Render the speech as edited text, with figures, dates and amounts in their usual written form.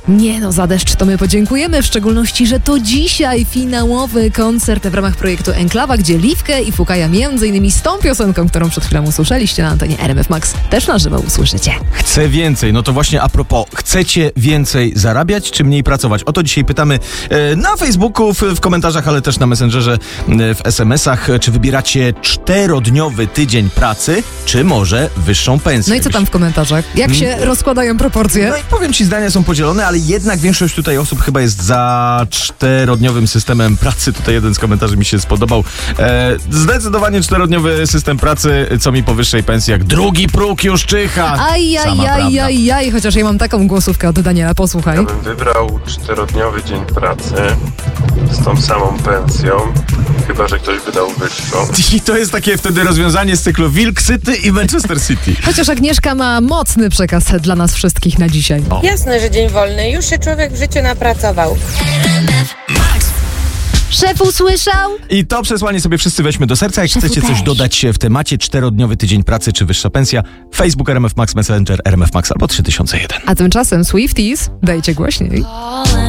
Nie no, za deszcz to my podziękujemy, w szczególności, że to dzisiaj finałowy koncert w ramach projektu Enklawa, gdzie Liwkę i Fukaja m.in. z tą piosenką, którą przed chwilą usłyszeliście na antenie RMF Max, też na żywo usłyszycie. Chcę więcej. No to właśnie a propos, chcecie więcej zarabiać, czy mniej pracować? O to dzisiaj pytamy na Facebooku, w komentarzach, ale też na Messengerze, w SMS-ach. Czy wybieracie 4-dniowy tydzień pracy, czy może wyższą pensję? No i co tam w komentarzach? Jak się rozkładają proporcje? No i powiem ci, zdania są podzielone, ale jednak większość tutaj osób chyba jest za 4-dniowym systemem pracy. Tutaj jeden z komentarzy mi się spodobał. Zdecydowanie 4-dniowy system pracy, co mi po wyższej pensji, jak drugi próg już czyha. Ajajajajajaj, chociaż ja mam taką głosówkę od Daniela, posłuchaj. Ja bym wybrał 4-dniowy dzień pracy z tą samą pensją, chyba że ktoś by dał wyższą. I to jest takie wtedy rozwiązanie z cyklu Wilk City i Manchester City. Chociaż Agnieszka ma mocny przekaz dla nas wszystkich na dzisiaj. Jasne, że dzień wolny. Już się człowiek w życiu napracował. Szef usłyszał? I to przesłanie sobie wszyscy weźmy do serca. Jak Szefu chcecie coś też. dodać w temacie 4-dniowy tydzień pracy czy wyższa pensja, Facebook RMF Max, Messenger RMF Max albo 3001. A tymczasem Swifties, dajcie głośniej.